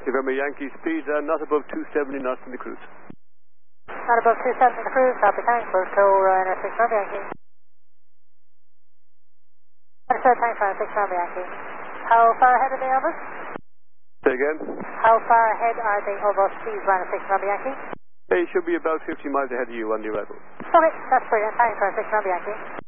November Yankee, speed not above 270 knots in the cruise. Not above 270 in the cruise, copy, thanks, Bosco, Ryanair 6 November Yankee. Understood, thanks, Ryanair 6 November Yankee. How far ahead are they of us? Say again? How far ahead are they of us, please, Ryanair 6 November Yankee? They should be about 50 miles ahead of you on the arrival. Okay, that's brilliant, thanks, Ryanair 6 November Yankee.